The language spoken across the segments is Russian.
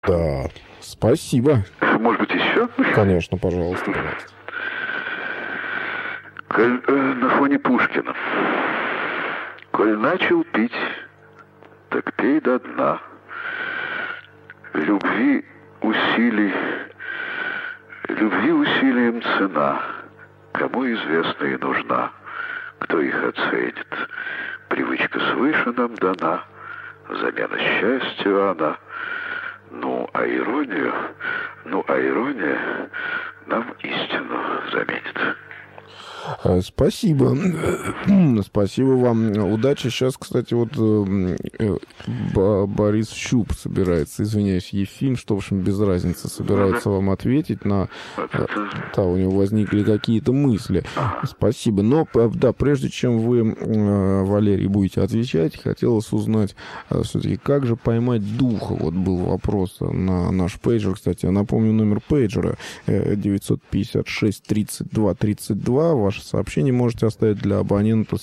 Да, спасибо. Может быть, еще? Конечно, пожалуйста, пожалуйста. На фоне Пушкина. Коль начал пить, так пей до дна. Любви усилием цена. Кому известна и нужна, кто их оценит. Привычка свыше нам дана, замена счастью она. Ну, а ирония нам истину заменит. Спасибо. Спасибо вам. Удачи. Сейчас, кстати, вот Борис Щуп собирается, извиняюсь, Ефим, что, в общем, без разницы, собирается вам ответить на... Да, у него возникли какие-то мысли. Спасибо. Но, да, прежде чем вы, Валерий, будете отвечать, хотелось узнать все-таки, как же поймать духа? Вот был вопрос на наш пейджер. Кстати, я напомню номер пейджера 956-32-32. Ваше сообщение можете оставить для абонента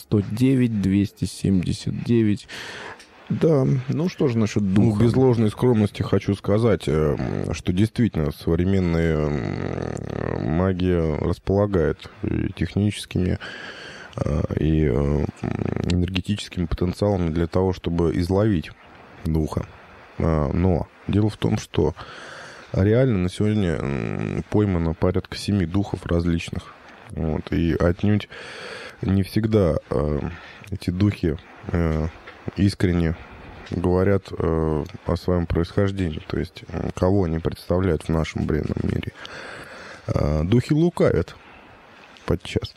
109-279. Да, ну что же насчет духа? Ну, без ложной скромности хочу сказать, что действительно современная магия располагает и техническими, и энергетическими потенциалами для того, чтобы изловить духа. Но дело в том, что реально на сегодня поймано порядка 7 духов различных. Вот, и отнюдь не всегда эти духи искренне говорят о своем происхождении, то есть кого они представляют в нашем бренном мире. Духи лукавят подчас.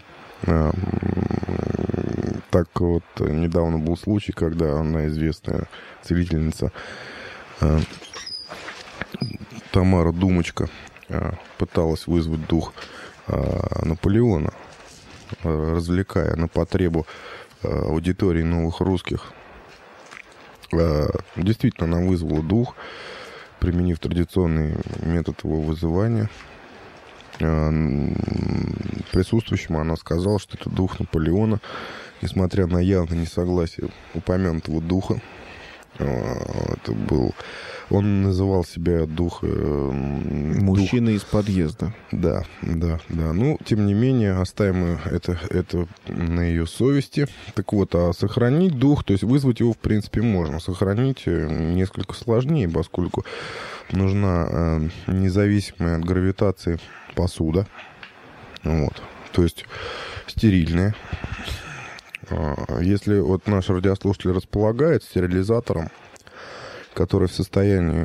Так вот, недавно был случай, когда одна известная целительница Тамара Думочка пыталась вызвать дух Наполеона, развлекая на потребу аудитории новых русских. Действительно, она вызвала дух, применив традиционный метод его вызывания. Присутствующим она сказала, что это дух Наполеона, несмотря на явное несогласие упомянутого духа. Это был... Он называл себя мужчина из подъезда. Да. Ну, тем не менее, оставим это на ее совести. Так вот, а сохранить дух, то есть вызвать его, в принципе, можно. Сохранить несколько сложнее, поскольку нужна независимая от гравитации посуда. Вот. То есть стерильная. Если вот наш радиослушатель располагает стерилизатором, который в состоянии...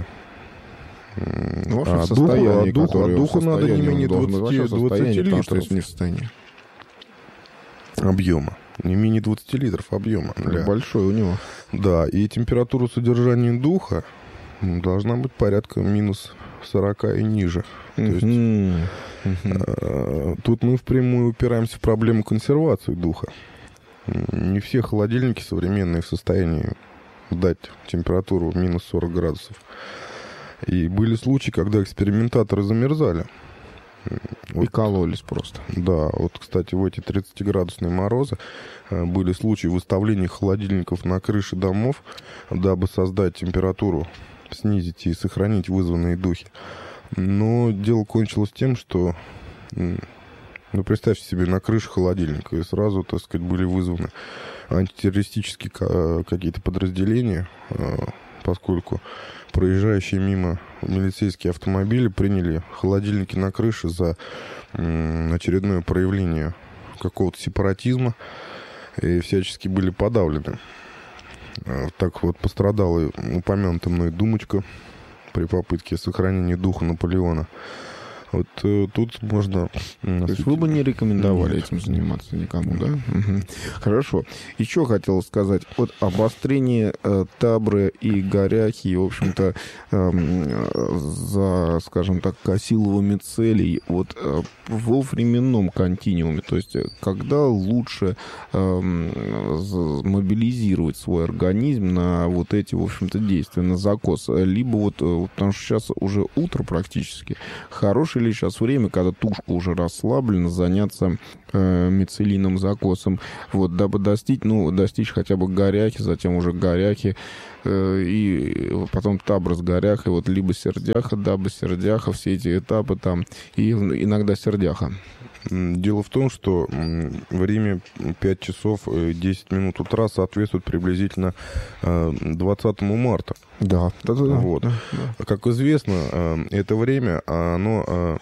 Духу надо не менее 20 литров не в состоянии. Объема. Не менее 20 литров объема. Большой у него. Да, и температура содержания духа должна быть порядка минус 40 и ниже. То есть тут мы впрямую упираемся в проблему консервации духа. Не все холодильники современные в состоянии дать температуру минус 40 градусов. И были случаи, когда экспериментаторы замерзали. И кололись просто. Да, вот, кстати, в эти 30-градусные морозы были случаи выставления холодильников на крыше домов, дабы создать температуру, снизить и сохранить вызванные духи. Но дело кончилось тем, что... Ну, представьте себе, на крыше холодильника, и сразу, так сказать, были вызваны антитеррористические какие-то подразделения, поскольку проезжающие мимо милицейские автомобили приняли холодильники на крыше за очередное проявление какого-то сепаратизма и всячески были подавлены. Так вот пострадала упомянутая мной Думочка при попытке сохранения духа Наполеона. Вот тут можно... То есть вы бы не рекомендовали этим заниматься никому, да? Угу. Хорошо. Еще хотел сказать, вот обострение Табры и Горяхи, в общем-то, за, скажем так, Косиловыми целей, вот во временном континууме, то есть когда лучше мобилизировать свой организм на вот эти, в общем-то, действия, на закос, либо вот, потому что сейчас уже утро практически, хороший решили сейчас время, когда тушка уже расслаблена, заняться мицелийным закосом. Вот, дабы достичь хотя бы горяхи, затем уже горяхи, и потом табр с горяхой, вот либо сердяха, даба сердяха, все эти этапы там, и иногда сердяха. Дело в том, что время 5 часов 10 минут утра соответствует приблизительно 20 марта. Да. Вот. Да. Как известно, это время, оно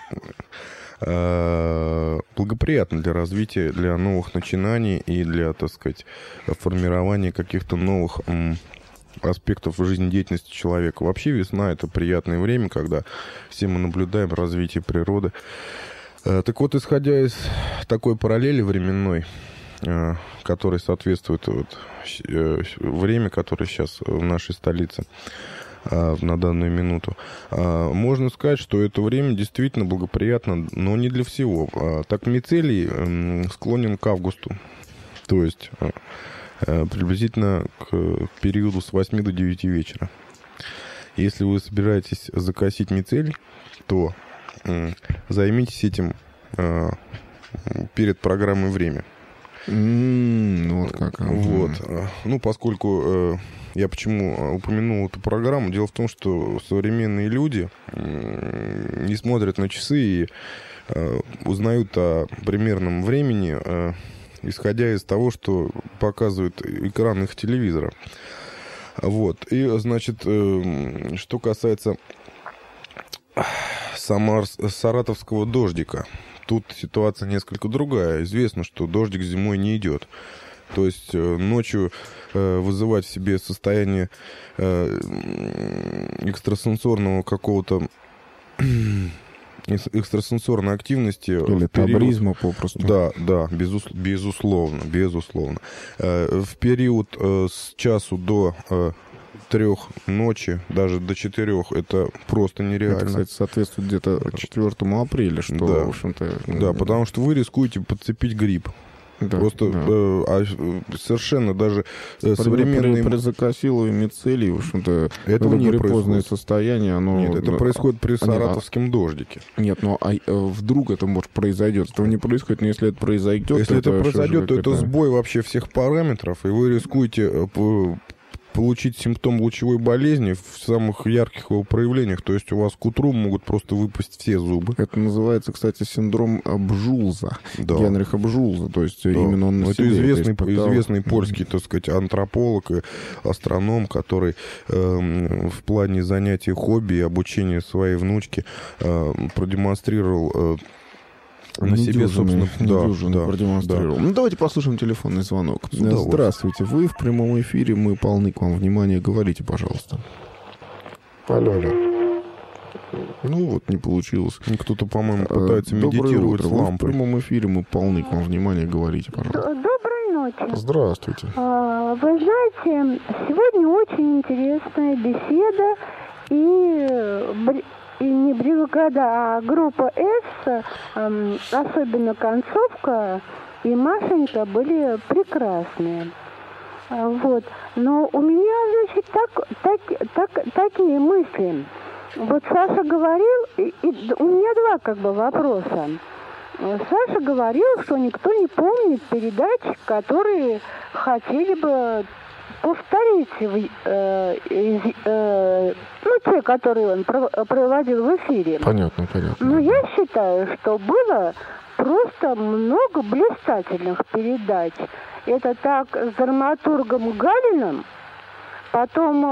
благоприятно для развития, для новых начинаний и для, так сказать, формирования каких-то новых аспектов жизнедеятельности человека. Вообще весна — это приятное время, когда все мы наблюдаем развитие природы. Так вот, исходя из такой параллели временной, которой соответствует время, которое сейчас в нашей столице на данную минуту, можно сказать, что это время действительно благоприятно, но не для всего. Так мицелий склонен к августу, то есть приблизительно к периоду с 8 до 9 вечера. Если вы собираетесь закосить мицелий, то займитесь этим перед программой «Время». Вот как. Вот. Ну, поскольку я почему упомянул эту программу, дело в том, что современные люди не смотрят на часы и узнают о примерном времени, исходя из того, что показывает экран их телевизора. Вот. И, значит, что касается саратовского дождика, тут ситуация несколько другая. Известно, что дождик зимой не идет. То есть ночью вызывать в себе состояние экстрасенсорного какого-то экстрасенсорной активности. Или табризма попросту. Да, безусловно. В период с часу до 3 ночи, даже до 4, это просто нереально. Это, кстати, соответствует где-то 4 апреля, что, да. В общем-то... Да, потому что вы рискуете подцепить грипп. Да, просто совершенно даже современные... При закосилове мицелий, в общем-то, этого не происходит. Состояние, оно... Нет, это происходит при саратовском дождике. Нет, но вдруг это может произойдет. Этого не происходит, но если это произойдет... Если это произойдет, то это сбой вообще всех параметров, и вы рискуете получить симптом лучевой болезни в самых ярких его проявлениях. То есть у вас к утру могут просто выпасть все зубы. Это называется, кстати, синдром Бжулза. Да. Генриха Бжулза. То есть именно он на себе известный польский, так сказать, антрополог и астроном, который в плане занятий хобби и обучения своей внучки продемонстрировал на себе, собственно, продемонстрировал. Ну, давайте послушаем телефонный звонок. Здравствуйте, вы в прямом эфире, мы полны к вам внимания. Говорите, пожалуйста. Алло. Ну, вот не получилось. Кто-то, по-моему, пытается медитировать с лампой. В прямом эфире мы полны к вам внимания. Говорите, пожалуйста. Доброй ночи. Здравствуйте. Вы знаете, сегодня очень интересная беседа и не бригада, а группа «С», особенно концовка и Машенька, были прекрасные. Вот. Но у меня, значит, такие мысли. Вот Саша говорил, и у меня два вопроса. Саша говорил, что никто не помнит передач, которые хотели бы повторить, те, которые он проводил в эфире. Понятно. Но я считаю, что было просто много блистательных передач. Это так с драматургом Галиным, потом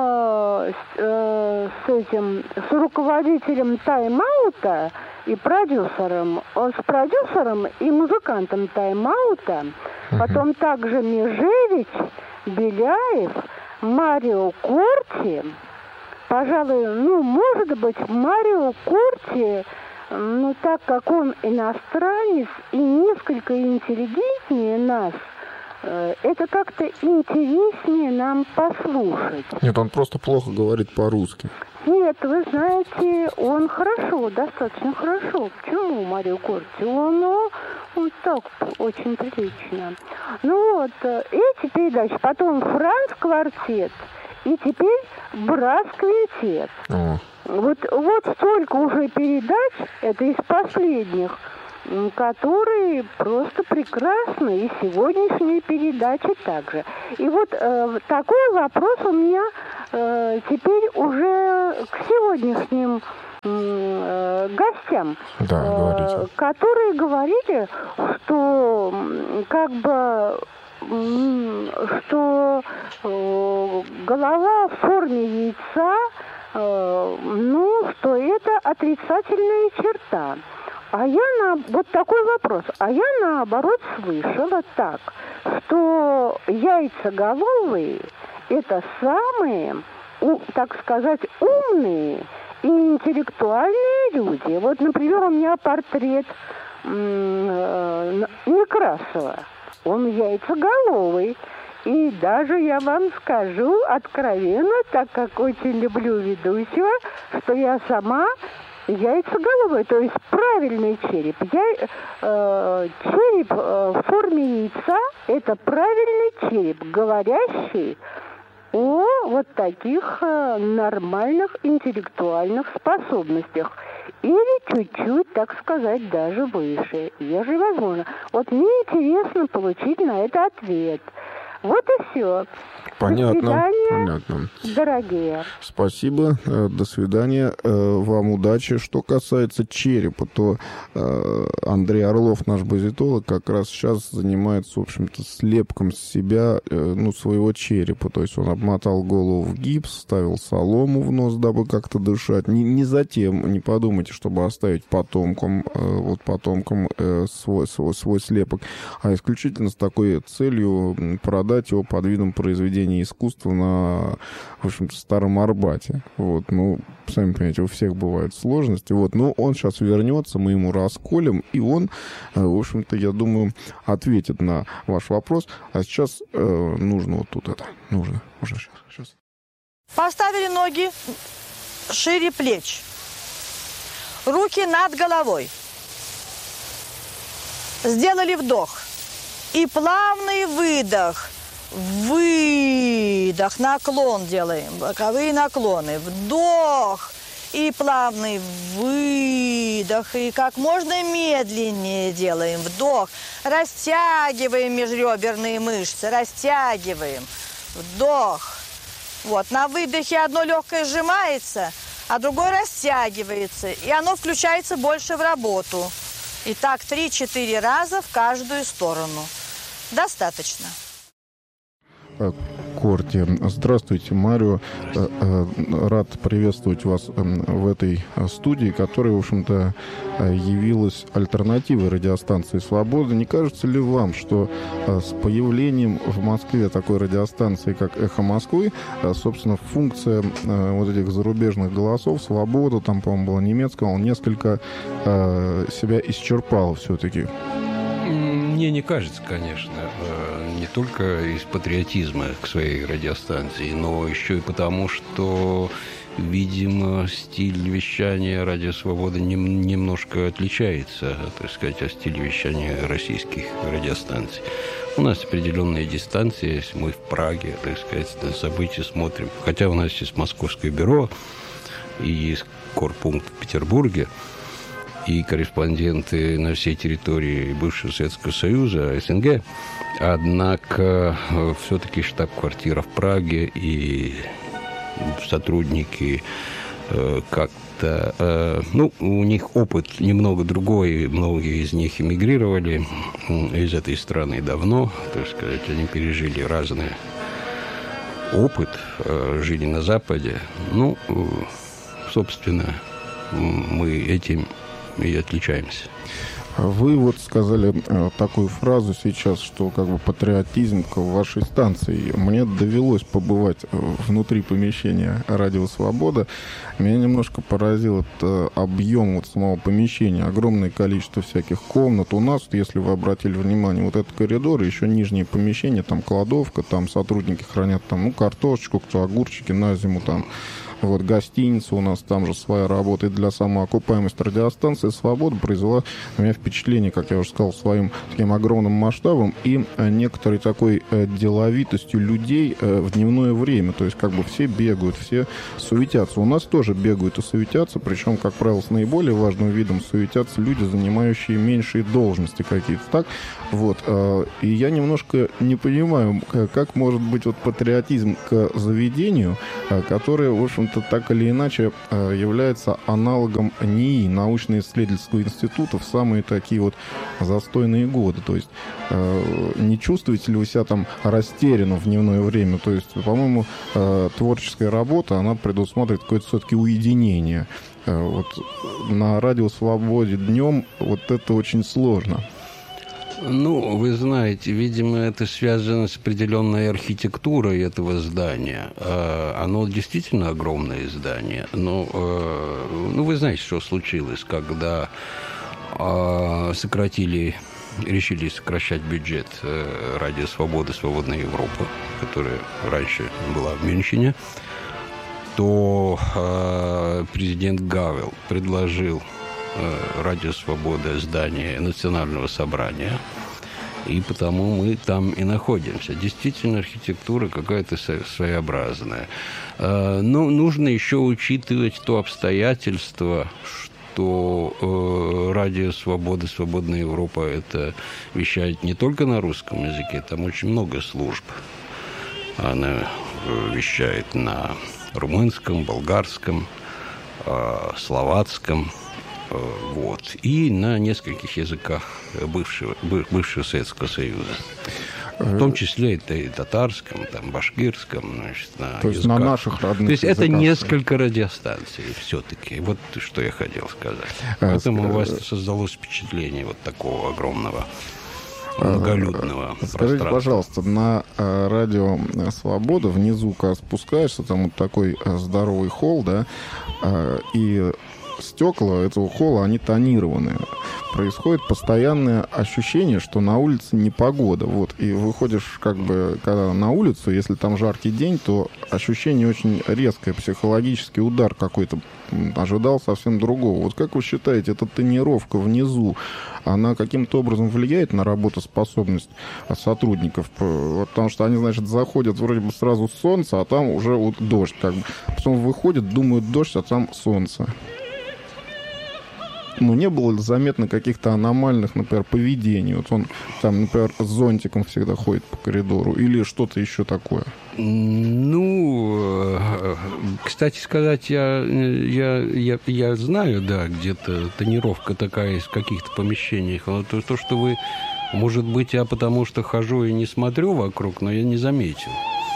с руководителем тайм-аута и продюсером, с продюсером и музыкантом тайм-аута, потом также Межевич, Беляев, Марио Корти. Пожалуй, может быть, Марио Корти, так как он иностранец и несколько интеллигентнее нас, это как-то интереснее нам послушать. Нет, он просто плохо говорит по-русски. Нет, вы знаете, он достаточно хорошо. Почему Марио Корти? Он так очень прилично. Эти передачи. Потом Франц Квартет и теперь «Брас-квинтет». Вот столько уже передач, это из последних, которые просто прекрасны, и сегодняшние передачи также. И вот такой вопрос у меня теперь уже к сегодняшним гостям, которые говорили, что что голова в форме яйца, что это отрицательная черта. Вот такой вопрос. А я, наоборот, слышала так, что яйцеголовые – это самые, так сказать, умные и интеллектуальные люди. Вот, например, у меня портрет Некрасова. Он яйцеголовый. И даже я вам скажу откровенно, так как очень люблю ведущего, что я сама яйцеголовая, то есть правильный череп. Череп в форме яйца – это правильный череп, говорящий о вот таких нормальных интеллектуальных способностях. Или чуть-чуть, так сказать, даже выше, ежели возможно. Вот мне интересно получить на это ответ. Вот и все. Понятно. До свидания, Понятно. дорогие. Спасибо. До свидания. Вам удачи. Что касается черепа, то Андрей Орлов, наш базитолог, как раз сейчас занимается, в общем-то, слепком с себя, своего черепа. То есть он обмотал голову в гипс, ставил солому в нос, дабы как-то дышать. Не затем, не подумайте, чтобы оставить потомкам свой слепок, а исключительно с такой целью продать его под видом произведения искусства на, в общем-то, Старом Арбате. Сами понимаете, у всех бывают сложности. Но он сейчас вернется, мы ему расколем, и он, в общем-то, я думаю, ответит на ваш вопрос. А сейчас нужно вот тут это. Нужно. Уже сейчас. Поставили ноги шире плеч. Руки над головой. Сделали вдох. И плавный выдох. Выдох, наклон делаем, боковые наклоны, вдох и плавный выдох, и как можно медленнее делаем, вдох, растягиваем межреберные мышцы, растягиваем, вдох. Вот, на выдохе одно легкое сжимается, а другое растягивается, и оно включается больше в работу. И так 3-4 раза в каждую сторону. Достаточно. Корти. Здравствуйте, Марио. Рад приветствовать вас в этой студии, которая, в общем-то, явилась альтернативой радиостанции «Свобода». Не кажется ли вам, что с появлением в Москве такой радиостанции, как «Эхо Москвы», собственно, функция вот этих зарубежных голосов, «Свобода», там, по-моему, была немецкая, он несколько себя исчерпал все-таки? Мне не кажется, конечно, не только из патриотизма к своей радиостанции, но еще и потому, что, видимо, стиль вещания «Радио Свобода» немножко отличается, так сказать, от стиля вещания российских радиостанций. У нас определенная дистанция, если мы в Праге, так сказать, на события смотрим. Хотя у нас есть Московское бюро и есть корпункт в Петербурге, и корреспонденты на всей территории бывшего Советского Союза, СНГ. Однако все-таки штаб-квартира в Праге, и сотрудники как-то... у них опыт немного другой, многие из них эмигрировали из этой страны давно, так сказать, они пережили разный опыт, жили на Западе. Собственно, мы этим и отличаемся. Вы вот сказали такую фразу сейчас, что как бы патриотизм к вашей станции. Мне довелось побывать внутри помещения «Радио Свобода». Меня немножко поразил этот объем вот самого помещения. Огромное количество всяких комнат. У нас, если вы обратили внимание, вот этот коридор, еще нижние помещения, там кладовка, там сотрудники хранят там, картошечку, огурчики на зиму, там Вот гостиница у нас там же своя работает для самоокупаемости. Радиостанция «Свобода» произвела на меня впечатление, как я уже сказал, своим таким огромным масштабом и некоторой такой деловитостью людей в дневное время. То есть как бы все бегают, все суетятся. У нас тоже бегают и суетятся, причем, как правило, с наиболее важным видом суетятся люди, занимающие меньшие должности какие-то. Так? Вот. И я немножко не понимаю, как может быть вот патриотизм к заведению, которое, в общем-то, так или иначе является аналогом НИИ, научно-исследовательского института, в самые такие вот застойные годы. То есть не чувствуете ли вы себя там растерянно в дневное время? То есть, по-моему, творческая работа, она предусматривает какое-то все-таки уединение. Вот на радио «Свободе» днем вот это очень сложно. Ну, вы знаете, видимо, это связано с определенной архитектурой этого здания. Оно действительно огромное здание, но вы знаете, что случилось, когда решили сокращать бюджет радио «Свобода», «Свободная Европа», которая раньше была в Мюнхене, то президент Гавел предложил радио «Свобода» здание Национального собрания, и потому мы там и находимся. Действительно, архитектура какая-то своеобразная. Но нужно еще учитывать то обстоятельство, что радио «Свобода», «Свободная Европа» это вещает не только на русском языке, там очень много служб. Она вещает на румынском, болгарском, словацком, вот, и на нескольких языках бывшего Советского Союза. В том числе это и татарском, там, башкирском, значит, то есть на наших родных. То есть языках. Это несколько радиостанций все-таки. Вот что я хотел сказать. Поэтому у вас создалось впечатление вот такого огромного многолюдного Скажите, пожалуйста, на радио «Свобода» внизу, когда спускаешься, там вот такой здоровый холл, да, и стекла этого холла, они тонированные. Происходит постоянное ощущение, что на улице непогода. Вот. И выходишь, как бы, когда на улицу, если там жаркий день, то ощущение очень резкое, психологический удар какой-то. Ожидал совсем другого. Вот как вы считаете, эта тонировка внизу, она каким-то образом влияет на работоспособность сотрудников? Потому что они, значит, заходят вроде бы сразу солнце, а там уже вот дождь. Как бы. Потом выходят, думают дождь, а там солнце. Ну, не было заметно каких-то аномальных, например, поведений. Вот он там, например, с зонтиком всегда ходит по коридору или что-то еще такое. Ну, кстати сказать, я знаю, да, где-то тонировка такая из каких-то помещений. Но то, что вы, может быть, я потому что хожу и не смотрю вокруг, но я не заметил.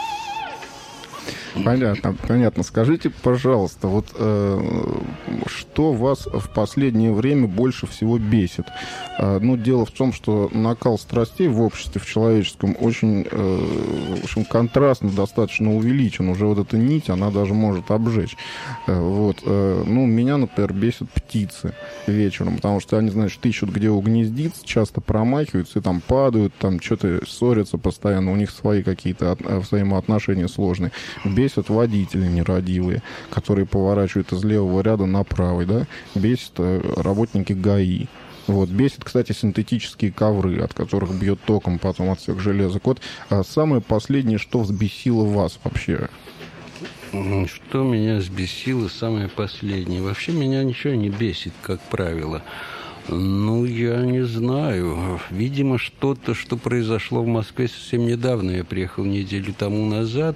Понятно. Скажите, пожалуйста, вот что вас в последнее время больше всего бесит? Ну, дело в том, что накал страстей в обществе, в человеческом, очень, в общем, контрастно достаточно увеличен. Уже вот эта нить, она даже может обжечь. Вот. Ну, меня, например, бесят птицы вечером, потому что они, значит, ищут, где угнездиться, часто промахиваются и там падают, там что-то ссорятся постоянно, у них свои какие-то взаимоотношения сложные. Бесят водители нерадивые, которые поворачивают из левого ряда на правый, да? Бесят работники ГАИ. Вот. Бесит, кстати, синтетические ковры, от которых бьет током потом от всех железок. Вот самое последнее, что взбесило вас вообще? Что меня взбесило самое последнее? Вообще меня ничего не бесит, как правило. Ну, я не знаю. Видимо, что-то, что произошло в Москве совсем недавно. Я приехал неделю тому назад.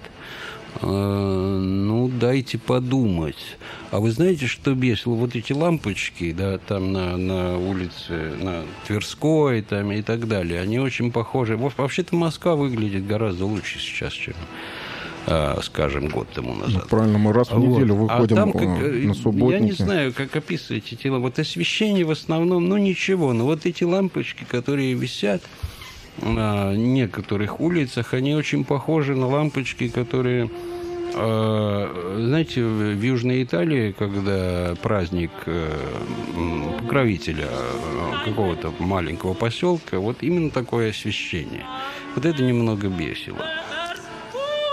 Ну, дайте подумать. А вы знаете, что бесило? Вот эти лампочки, да, там на улице, на Тверской там, и так далее, они очень похожи. Вообще-то Москва выглядит гораздо лучше сейчас, чем, скажем, год тому назад. Ну, правильно, мы раз в неделю выходим там, на субботники. Я не знаю, как описывать эти лампочки. Вот освещение в основном, ну, ничего. Но вот эти лампочки, которые висят на некоторых улицах, они очень похожи на лампочки, которые, знаете, в Южной Италии, когда праздник покровителя какого-то маленького поселка, вот именно такое освещение. Вот это немного бесило.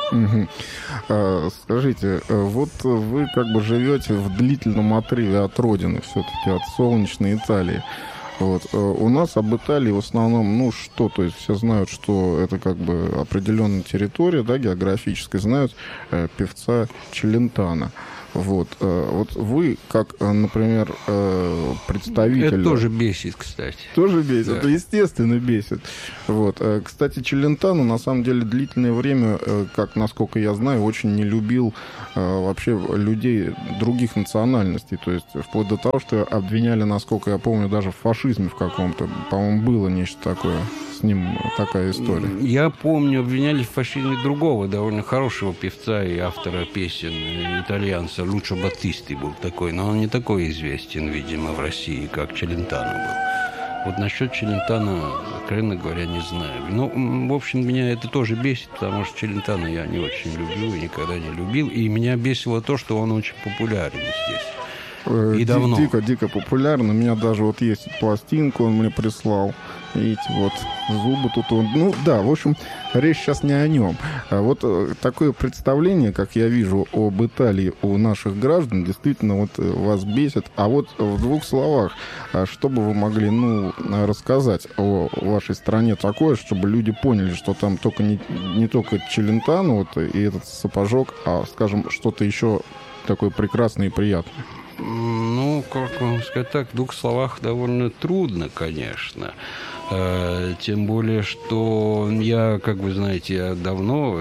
Скажите, вот вы как бы живете в длительном отрыве от родины, все-таки от солнечной Италии. Вот. У нас об Италии в основном, то есть все знают, что это как бы определенная территория, да, географическая, знают певца Челентано. Вот вы, как, например, представитель... Это тоже бесит, кстати. Тоже бесит, да. Это естественно бесит. Вот. Кстати, Челентано, на самом деле, длительное время, как, насколько я знаю, очень не любил вообще людей других национальностей. То есть вплоть до того, что обвиняли, насколько я помню, даже в фашизме в каком-то. По-моему, было нечто такое. С ним такая история. Я помню, обвиняли в фашизме другого, довольно хорошего певца и автора песен, итальянца, Лучо Баттисти был такой, но он не такой известен, видимо, в России, как Челентано был. Вот насчет Челентано, откровенно говоря, не знаю. В общем, меня это тоже бесит, потому что Челентано я не очень люблю и никогда не любил. И меня бесило то, что он очень популярен здесь. И давно. Дико популярен. У меня даже вот есть пластинку, он мне прислал. Видите, вот зубы тут он... в общем, речь сейчас не о нем. Вот такое представление, как я вижу, об Италии у наших граждан, действительно вот вас бесит. А вот в двух словах, что бы вы могли, рассказать о вашей стране такое, чтобы люди поняли, что там только не только Челентано вот, и этот сапожок, а, скажем, что-то еще такое прекрасное и приятное. Как вам сказать так, в двух словах довольно трудно, конечно. Тем более, что я, как вы знаете, я давно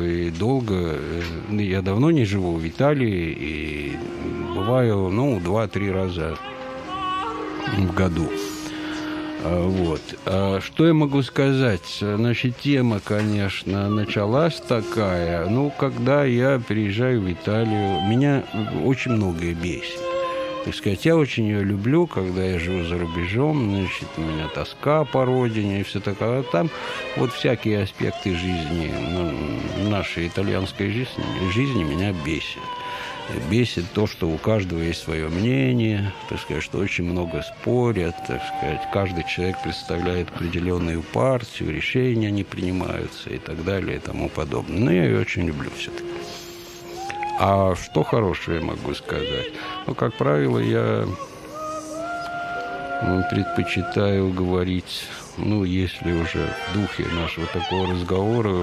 не живу в Италии и бываю, 2-3 раза в году. Вот. Что я могу сказать? Значит, тема, конечно, началась такая. Когда я приезжаю в Италию, меня очень многое бесит. Так сказать, я очень ее люблю, когда я живу за рубежом, значит, у меня тоска по родине и все такое. А там вот всякие аспекты жизни, нашей итальянской жизни меня бесит. Бесит то, что у каждого есть свое мнение, так сказать, что очень много спорят, так сказать, каждый человек представляет определенную партию, решения не принимаются и так далее и тому подобное. Но я ее очень люблю все-таки. А что хорошего я могу сказать? Как правило, я предпочитаю говорить, если уже в духе нашего такого разговора,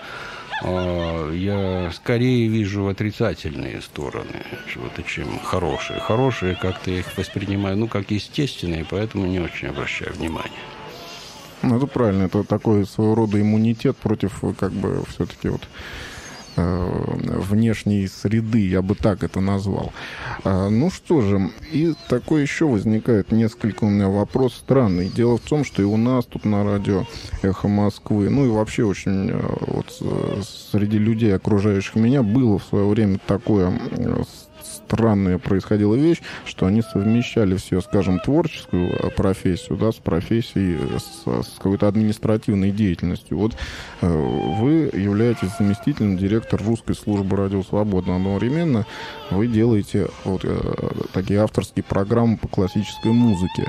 я скорее вижу отрицательные стороны чего-то, чем хорошие. Хорошие как-то я их воспринимаю, как естественные, поэтому не очень обращаю внимания. Это правильно, это такой своего рода иммунитет против, все-таки внешней среды, я бы так это назвал. Что же, и такой еще возникает несколько у меня вопрос странный. Дело в том, что и у нас тут на радио «Эхо Москвы», и вообще очень среди людей, окружающих меня, было в свое время такое странная происходила вещь, что они совмещали все, скажем, творческую профессию, с профессией, с какой-то административной деятельностью. Вот вы являетесь заместителем директора русской службы «Радио Свобода». Одновременно вы делаете такие авторские программы по классической музыке.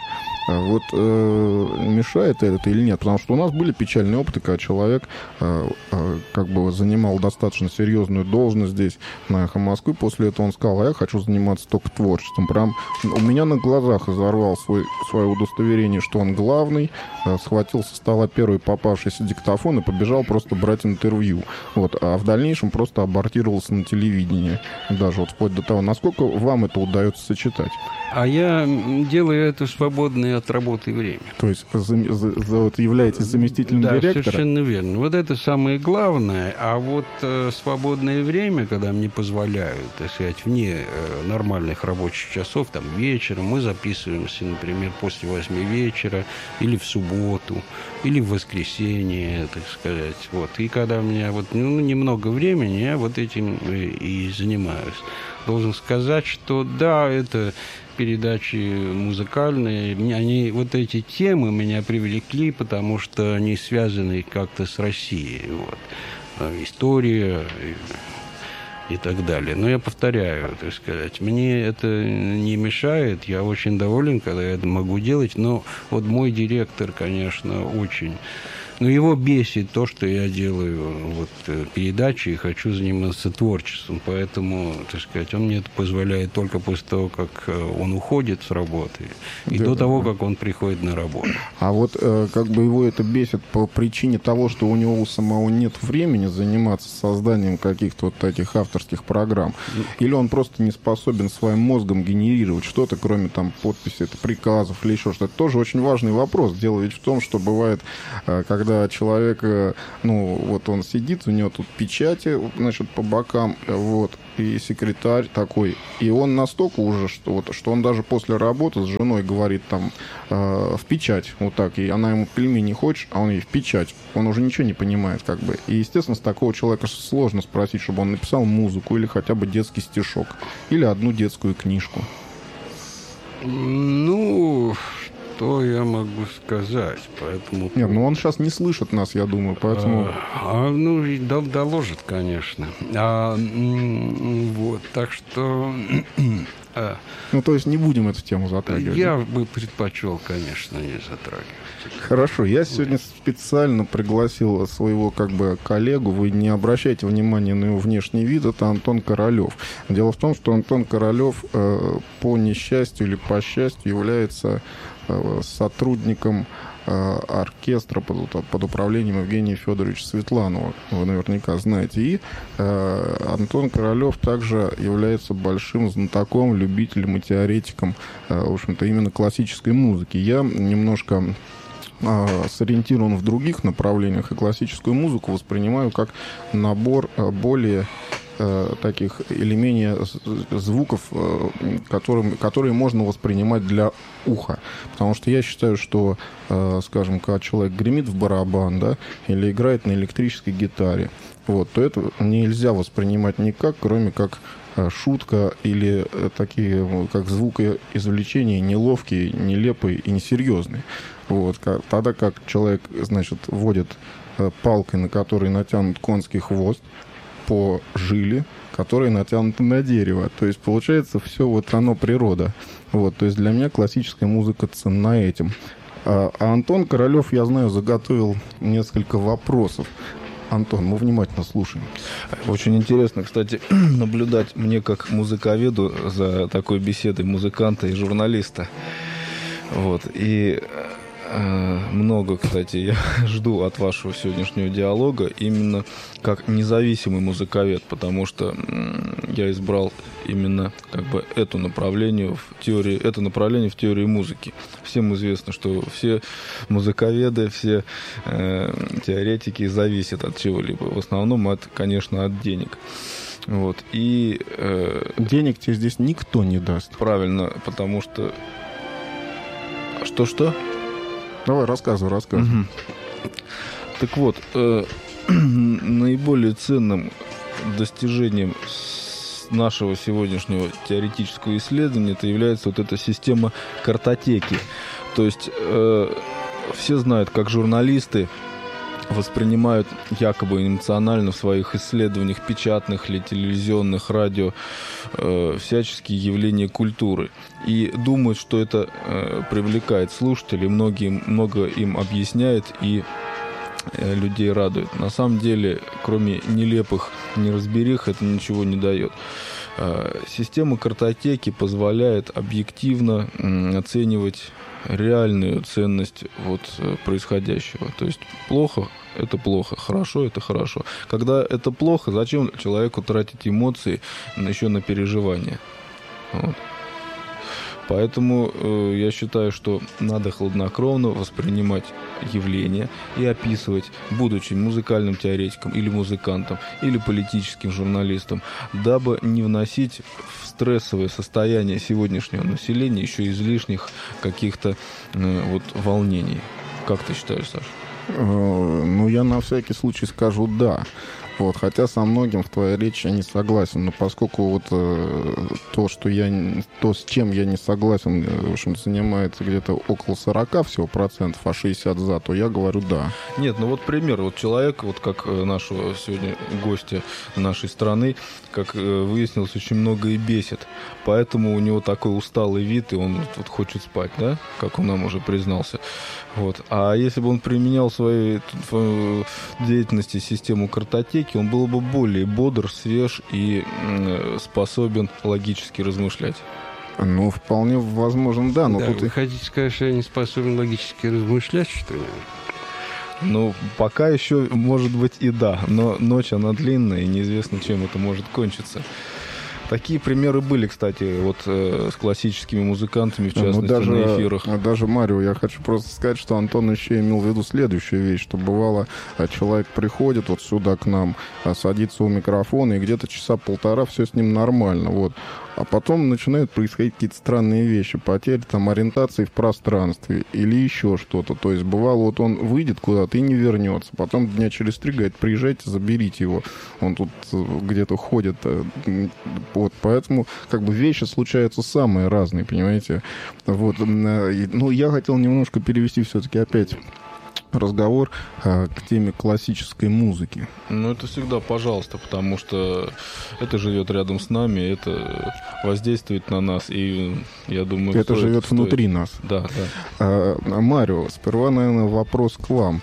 Мешает это или нет? Потому что у нас были печальные опыты, когда человек занимал достаточно серьезную должность здесь, на «Эхо Москвы». После этого он сказал: я хочу заниматься только творчеством. Прям у меня на глазах изорвал свое удостоверение, что он главный, схватил со стола первый попавшийся диктофон и побежал просто брать интервью. А в дальнейшем просто абортировался на телевидении. Даже вплоть до того, насколько вам это удается сочетать. А я делаю это в свободное от работы время. То есть являетесь заместителем директора? Да, совершенно верно. Это самое главное. А свободное время, когда мне позволяют, так сказать, вне нормальных рабочих часов, вечером, мы записываемся, например, после 8 вечера, или в субботу, или в воскресенье, так сказать. И когда у меня немного времени, я этим и занимаюсь. Должен сказать, что да, это передачи музыкальные, эти темы меня привлекли, потому что они связаны как-то с Россией. История и так далее. Но я повторяю, так сказать, мне это не мешает, я очень доволен, когда я это могу делать, но мой директор, конечно, очень Но его бесит то, что я делаю передачи и хочу заниматься творчеством. Поэтому, так сказать, он мне это позволяет только после того, как он уходит с работы, и до того, как он приходит на работу. А вот как бы его это бесит по причине того, что у него у самого нет времени заниматься созданием каких-то вот таких авторских программ? Или он просто не способен своим мозгом генерировать что-то, кроме там подписи, приказов или еще что-то? Это тоже очень важный вопрос. Дело ведь в том, что бывает, когда человек, он сидит, у него тут печати, значит, по бокам, и секретарь такой, и он настолько уже, что он даже после работы с женой говорит там в печать, вот так, и она ему пельмени хочешь, а он ей в печать. Он уже ничего не понимает, как бы. И, естественно, с такого человека сложно спросить, чтобы он написал музыку или хотя бы детский стишок, или одну детскую книжку. Что я могу сказать? Поэтому... Нет, он сейчас не слышит нас, я думаю, поэтому... Доложит, конечно. Так что... то есть не будем эту тему затрагивать. Я бы предпочел, конечно, не затрагивать. Хорошо, я сегодня специально пригласил своего коллегу, вы не обращайте внимания на его внешний вид, это Антон Королёв. Дело в том, что Антон Королёв по несчастью или по счастью является сотрудником оркестра под управлением Евгения Федоровича Светланова. Вы наверняка знаете. И Антон Королёв также является большим знатоком, любителем и теоретиком, в общем-то, именно классической музыки. Я немножко сориентирован в других направлениях, и классическую музыку воспринимаю как набор более таких или менее звуков, которые можно воспринимать для уха. Потому что я считаю, что, скажем, когда человек гремит в барабан, да, или играет на электрической гитаре, то это нельзя воспринимать никак, кроме как шутка или такие, как звукоизвлечения, неловкие, нелепые и несерьезные. Тогда как человек, значит, водит палкой, на которой натянут конский хвост, по жиле, которая натянута на дерево. То есть, получается, все оно природа. То есть, для меня классическая музыка ценна этим. А Антон Королёв, я знаю, заготовил несколько вопросов. Антон, мы внимательно слушаем. Очень интересно, кстати, наблюдать мне как музыковеду за такой беседой музыканта и журналиста. И много, кстати, я жду от вашего сегодняшнего диалога именно как независимый музыковед, потому что я избрал именно это направление в теории музыки. Всем известно, что все музыковеды, все теоретики зависят от чего-либо. В основном конечно, от денег. Денег тебе здесь никто не даст. Правильно, потому что... Что? Давай, рассказывай. Угу. Так наиболее ценным достижением нашего сегодняшнего теоретического исследования это является эта система картотеки. То есть все знают, как журналисты воспринимают якобы эмоционально в своих исследованиях печатных или телевизионных, радио, всяческие явления культуры. И думают, что это привлекает слушателей, много им объясняет и людей радует. На самом деле, кроме нелепых неразберих, это ничего не дает. Система картотеки позволяет объективно оценивать реальную ценность происходящего. То есть плохо — это плохо, хорошо — это хорошо. Когда это плохо, зачем человеку тратить эмоции еще на переживания? Поэтому я считаю, что надо хладнокровно воспринимать явления и описывать, будучи музыкальным теоретиком или музыкантом, или политическим журналистом, дабы не вносить в стрессовое состояние сегодняшнего населения еще излишних каких-то волнений. Как ты считаешь, Саша? Я на всякий случай скажу «да». Вот, хотя со многим в твоей речи я не согласен, но поскольку вот то, с чем я не согласен, в общем, занимается где-то около 40 всего процентов, а 60 за, то я говорю да. Нет, ну вот пример, вот человек, вот как нашего сегодня гостя нашей страны, как выяснилось, очень много и бесит, поэтому у него такой усталый вид, и он вот хочет спать, да, как он нам уже признался. Вот. А если бы он применял в своей деятельности систему картотеки, он был бы более бодр, свеж и способен логически размышлять. Ну, вполне возможно, да. Но да, тут вы хотите сказать, что я не способен логически размышлять, что ли? Ну, пока еще, может быть, и да. Но ночь, она длинная, и неизвестно, чем это может кончиться. Такие примеры были, кстати, вот с классическими музыкантами, в частности, на эфирах. Даже, Марио, я хочу просто сказать, что Антон еще имел в виду следующую вещь, что бывало, человек приходит вот сюда к нам, садится у микрофона, и где-то часа полтора все с ним нормально, вот. А потом начинают происходить какие-то странные вещи, потеря там ориентации в пространстве или еще что-то. То есть бывало, вот он выйдет куда-то и не вернется. Потом дня через 3 говорит, приезжайте, заберите его. Он тут где-то ходит. Вот, поэтому как бы вещи случаются самые разные, понимаете. Вот. Ну, я хотел немножко перевести все-таки опять разговор к теме классической музыки. Ну, это всегда пожалуйста, потому что это живет рядом с нами, это воздействует на нас, и я думаю... Это живет внутри нас. Да, да. Марио, сперва, наверное, вопрос к вам.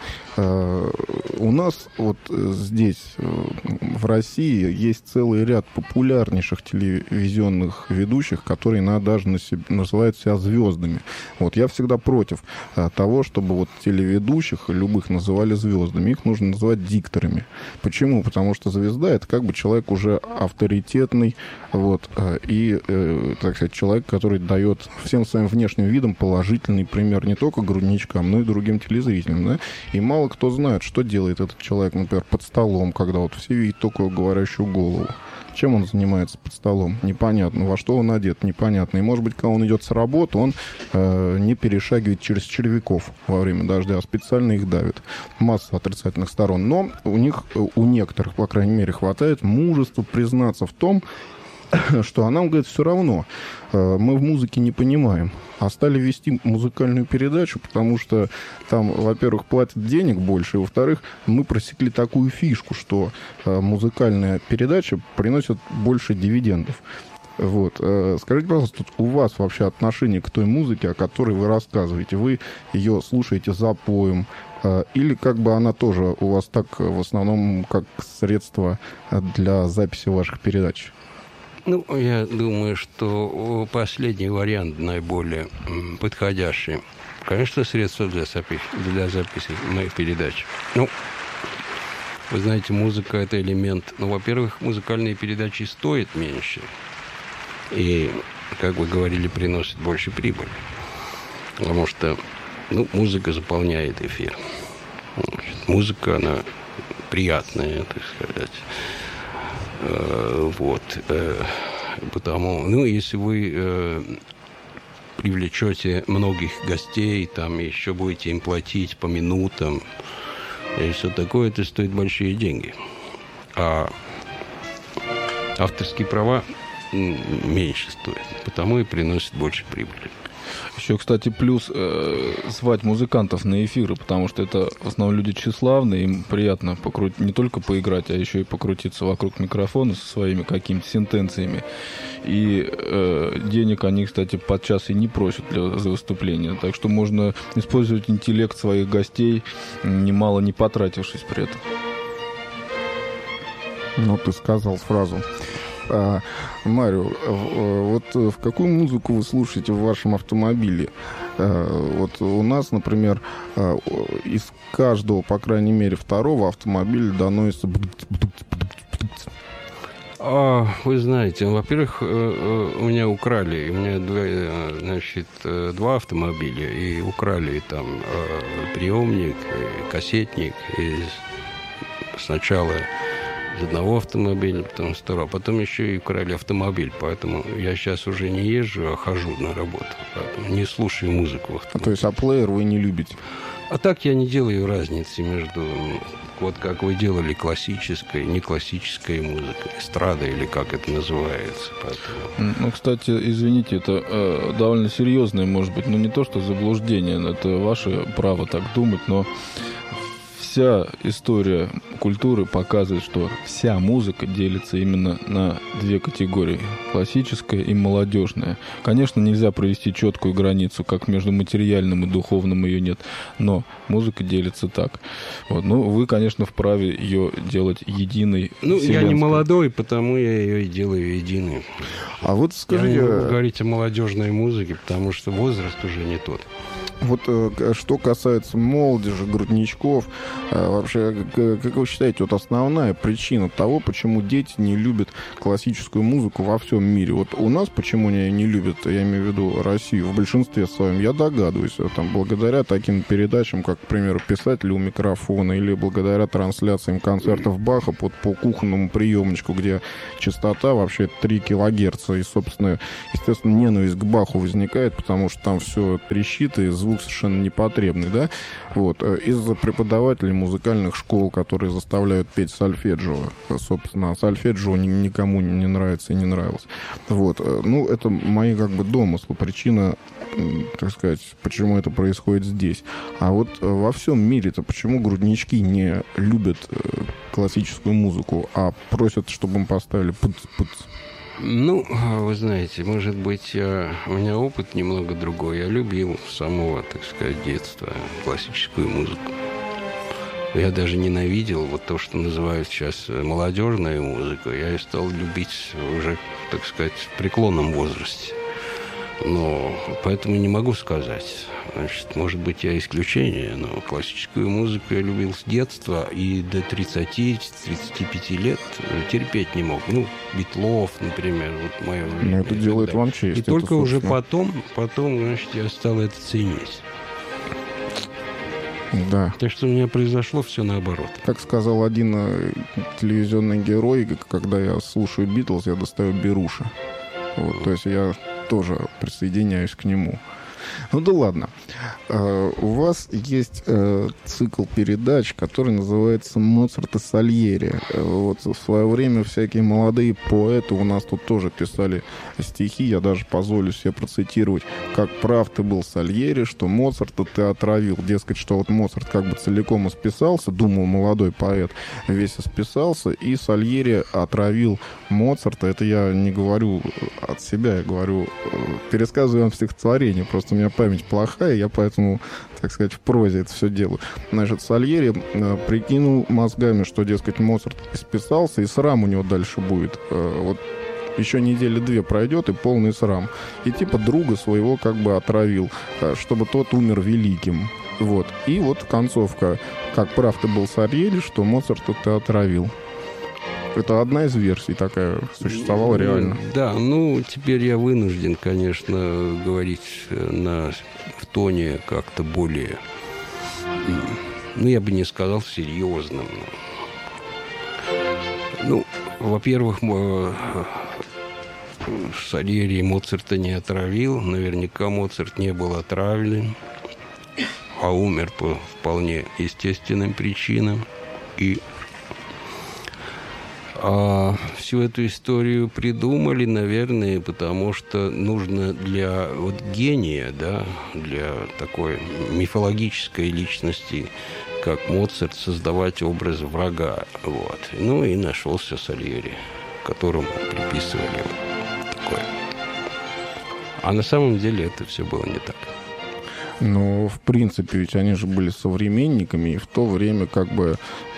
У нас вот здесь, в России, есть целый ряд популярнейших телевизионных ведущих, которые даже называют себя звездами. Вот я всегда против того, чтобы вот телеведущих любых называли звездами. Их нужно называть дикторами. Почему? Потому что звезда — это как бы человек уже авторитетный, вот, и, так сказать, человек, который дает всем своим внешним видом положительный пример не только грудничкам, но и другим телезрителям, да? И мало кто знает, что делает этот человек, например, под столом, когда вот все видят только говорящую голову. Чем он занимается под столом? Непонятно. Во что он одет? Непонятно. И, может быть, когда он идет с работы, он не перешагивает через червяков во время дождя, а специально их давит. Масса отрицательных сторон. Но у некоторых, по крайней мере, хватает мужества признаться в том, что нам, говорит, все равно. Мы в музыке не понимаем. А стали вести музыкальную передачу, потому что там, во-первых, платят денег больше, и, во-вторых, мы просекли такую фишку, что музыкальная передача приносит больше дивидендов. Вот. Скажите, пожалуйста, тут у вас вообще отношение к той музыке, о которой вы рассказываете? Вы ее слушаете запоем? Или как бы она тоже у вас так в основном как средство для записи ваших передач? Ну, я думаю, что последний вариант наиболее подходящий. Конечно, средство для записи моих передач. Ну, вы знаете, музыка — это элемент. Ну, во-первых, музыкальные передачи стоят меньше. И, как вы говорили, приносят больше прибыли. Потому что, музыка заполняет эфир. Музыка, она приятная, так сказать. Вот. Потому, если вы привлечете многих гостей, там еще будете им платить по минутам, и все такое, это стоит большие деньги. А авторские права меньше стоят, потому и приносят больше прибыли. Еще, кстати, плюс звать музыкантов на эфиры, потому что это в основном люди тщеславные, им приятно не только поиграть, а еще и покрутиться вокруг микрофона со своими какими-то сентенциями. И денег они, кстати, подчас и не просят за выступление. Так что можно использовать интеллект своих гостей, немало не потратившись при этом. Ну, ты сказал фразу. Марио, вот в какую музыку вы слушаете в вашем автомобиле? Вот у нас, например, из каждого, по крайней мере, второго автомобиля доносится... Вы знаете, во-первых, у меня украли. У меня, два автомобиля. И украли там приемник, кассетник. И сначала из одного автомобиля, потом из второго. Потом еще и украли автомобиль. Поэтому я сейчас уже не езжу, а хожу на работу. Поэтому не слушаю музыку в автомобиле. То есть, плеер вы не любите? А так я не делаю разницы между, вот как вы делали, классической, не классической музыкой, эстрада или как это называется. Поэтому... Ну, кстати, извините, это довольно серьезное, может быть, но не то, что заблуждение, это ваше право так думать, но вся история культуры показывает, что вся музыка делится именно на две категории – классическая и молодежная. Конечно, нельзя провести четкую границу, как между материальным и духовным ее нет, но музыка делится так. Вот. Ну, вы, конечно, вправе ее делать единой. Ну, я не молодой, потому я ее и делаю единой. А вот скажите... Я не могу говорить о молодежной музыке, потому что возраст уже не тот. Вот что касается молодежи, грудничков, вообще, как вы считаете, вот основная причина того, почему дети не любят классическую музыку во всем мире? Вот у нас почему они не любят, я имею в виду Россию, в большинстве своем, я догадываюсь, там, благодаря таким передачам, как, к примеру, «Писатели у микрофона», или благодаря трансляциям концертов Баха по кухонному приемничку, где частота вообще 3 килогерца, и, собственно, естественно, ненависть к Баху возникает, потому что там все трещит, и звук совершенно непотребный, да? Вот. Из-за преподавателей музыкальных школ, которые заставляют петь сольфеджио, собственно, сольфеджио никому не нравится и не нравилось. Вот. Ну, это мои как бы домыслы, причина, так сказать, почему это происходит здесь. А вот во всем мире-то почему груднички не любят классическую музыку, а просят, чтобы им поставили пыц-пыц? Ну, вы знаете, может быть, у меня опыт немного другой. Я любил с самого, так сказать, детства классическую музыку. Я даже ненавидел вот то, что называют сейчас молодежной музыкой. Я ее стал любить уже, так сказать, в преклонном возрасте. Но поэтому не могу сказать. Значит, может быть, я исключение, но классическую музыку я любил с детства и до 30-35 лет терпеть не мог. Ну, Битлов, например, вот мое время. Но это делает вам честь. И только уже потом, значит, я стал это ценить. Да. Так что у меня произошло все наоборот. Как сказал один телевизионный герой, когда я слушаю Битлз, я достаю беруши. Вот, то есть я тоже присоединяюсь к нему. Ну да ладно. У вас есть цикл передач, который называется «Моцарт и Сальери». Вот в свое время всякие молодые поэты у нас тут тоже писали стихи. Я даже позволю себе процитировать: «Как прав ты был, Сальери, что Моцарта ты отравил». Дескать, что вот Моцарт как бы целиком исписался, думал молодой поэт, весь исписался, и Сальери отравил Моцарта. Это я не говорю от себя, я говорю, пересказываю вам стихотворение. Просто у меня память плохая, я поэтому, так сказать, в прозе это все делаю. Значит, Сальери прикинул мозгами, что, дескать, Моцарт исписался, и срам у него дальше будет. Вот еще недели 2 пройдет, и полный срам. И типа друга своего как бы отравил, чтобы тот умер великим. Вот. И вот концовка: «Как прав ты был, Сальери, что Моцарта ты отравил». Это одна из версий такая существовала реально. Да, ну, теперь я вынужден, конечно, говорить в тоне как-то более, ну, я бы не сказал серьезным. Ну, во-первых, Сальери Моцарта не отравил. Наверняка Моцарт не был отравлен, а умер по вполне естественным причинам. И всю эту историю придумали, наверное, потому что нужно для вот гения, да, для такой мифологической личности, как Моцарт, создавать образ врага. Вот. Ну и нашелся Сальери, которому приписывали вот такое. А на самом деле это все было не так. Но, в принципе, ведь они же были современниками, и в то время как бы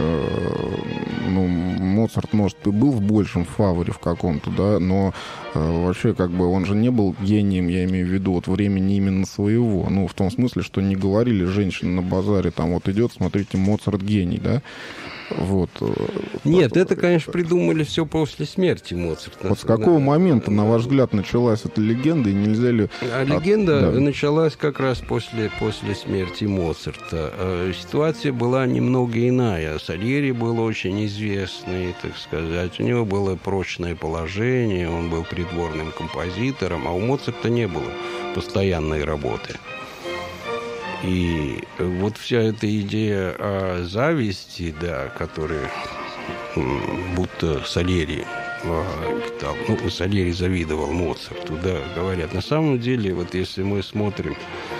Моцарт, может, и был в большем фаворе в каком-то, да, но вообще как бы он же не был гением, я имею в виду, вот времени именно своего. Ну, в том смысле, что не говорили женщины на базаре, там вот идет, смотрите, Моцарт гений, да. Вот. Нет, это, конечно, придумали все после смерти Моцарта. Вот с какого момента, на ваш взгляд, началась эта легенда, и нельзя ли... Легенда началась как раз после смерти Моцарта. Ситуация была немного иная. Сальери был очень известный, так сказать. У него было прочное положение, он был придворным композитором, а у Моцарта не было постоянной работы. И вот вся эта идея о зависти, да, которая будто Сальери, там, ну, Сальери завидовал Моцарту, да, говорят. На самом деле, вот если мы смотрим,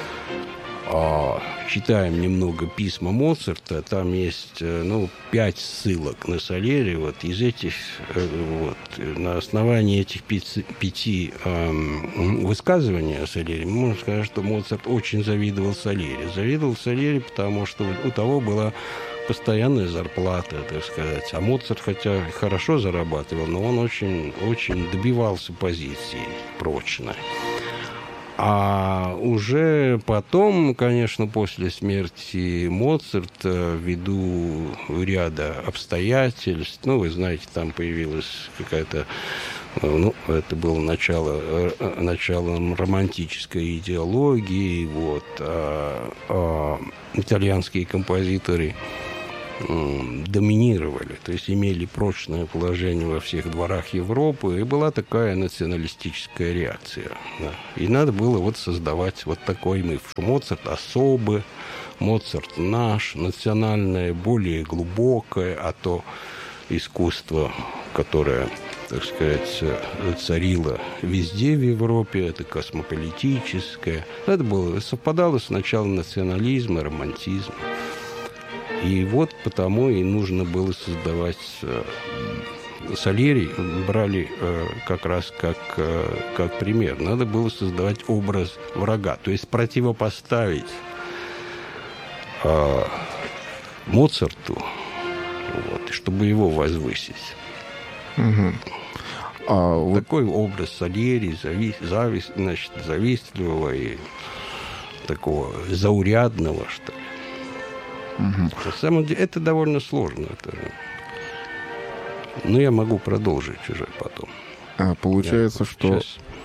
читаем немного письма Моцарта, там есть, 5 ссылок на Сальери. Вот из этих, на основании этих 5 высказываний о Сальери, мы можем сказать, что Моцарт очень завидовал Сальери. Завидовал Сальери, потому что у того была постоянная зарплата, так сказать. А Моцарт, хотя хорошо зарабатывал, но он очень, очень добивался позиции прочной. А уже потом, конечно, после смерти Моцарта, ввиду ряда обстоятельств, вы знаете, там появилась какая-то, это было началом романтической идеологии, итальянские композиторы доминировали, то есть имели прочное положение во всех дворах Европы, и была такая националистическая реакция. Да. И надо было создавать такой миф, что Моцарт особый, Моцарт наш, национальное, более глубокое, а то искусство, которое, так сказать, царило везде в Европе, это космополитическое. Это было, совпадало с началом национализма, романтизма. И потому и нужно было создавать... Сальери брали как раз как пример. Надо было создавать образ врага, то есть противопоставить Моцарту, чтобы его возвысить. Угу. Такой образ Сальери, завистливого и такого заурядного, что ли. Угу. На самом деле это довольно сложно. Но я могу продолжить уже потом. Получается, что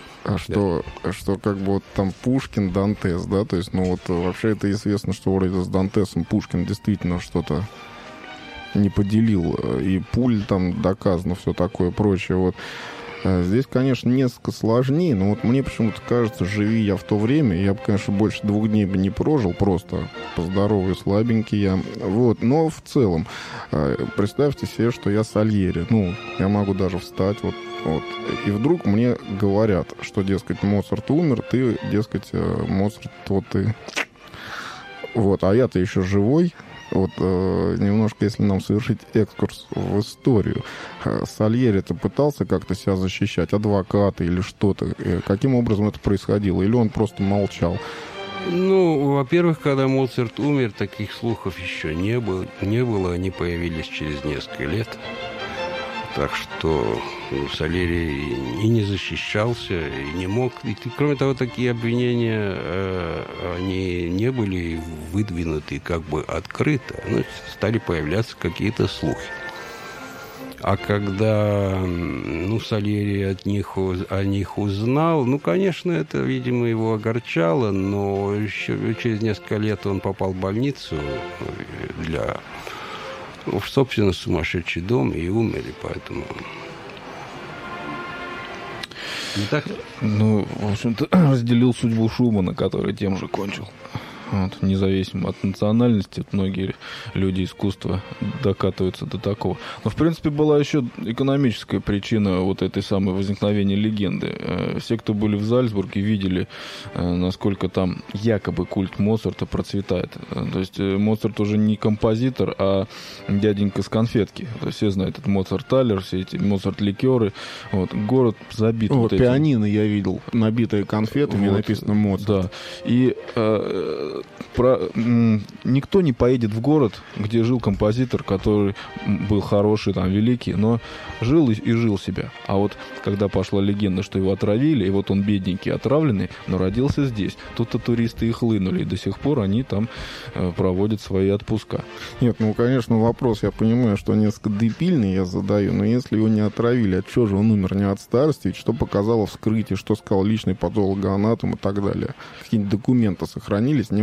как бы там Пушкин, Дантес, да, то есть, вообще это известно, что вроде с Дантесом Пушкин действительно что-то не поделил, и пуль там доказано, все такое прочее, Здесь, конечно, несколько сложнее, но мне почему-то кажется, живи я в то время, я бы, конечно, больше 2 дней бы не прожил, просто поздоровый, слабенький я. Но в целом, представьте себе, что я Сальери, я могу даже встать, и вдруг мне говорят, что, дескать, Моцарт умер, ты, дескать, Моцарт, ты. А я-то еще живой. Немножко, если нам совершить экскурс в историю, Сальери-то пытался как-то себя защищать, адвокаты или что-то? Каким образом это происходило? Или он просто молчал? Во-первых, когда Моцарт умер, таких слухов еще не было, они появились через несколько лет. Так что Сальери и не защищался, и не мог. И, кроме того, такие обвинения, они не были выдвинуты как бы открыто. Стали появляться какие-то слухи. А когда Сальери о них узнал, конечно, это, видимо, его огорчало, но еще через несколько лет он попал в больницу собственно, сумасшедший дом и умер, поэтому... Не так? В общем-то, разделил судьбу Шумана, который тем же кончил. Независимо от национальности, многие люди искусства докатываются до такого. Но, в принципе, была еще экономическая причина этой самой возникновения легенды. Все, кто были в Зальцбурге, видели, насколько там якобы культ Моцарта процветает. То есть Моцарт уже не композитор, а дяденька с конфетки. То есть все знают, это Моцарт-талер, все эти Моцарт-ликеры. Город забит. Пианино я видел, набитые конфетами, написано Моцарт. Да. И никто не поедет в город, где жил композитор, который был хороший, великий, но жил и жил себя. А когда пошла легенда, что его отравили, и он бедненький, отравленный, но родился здесь, тут-то туристы и хлынули, и до сих пор они там проводят свои отпуска. Нет, конечно, вопрос, я понимаю, что несколько дебильный я задаю, но если его не отравили, от чего же он умер? Не от старости? Ведь что показало вскрытие, что сказал личный патологоанатом и так далее? Какие-нибудь документы сохранились? Не может человек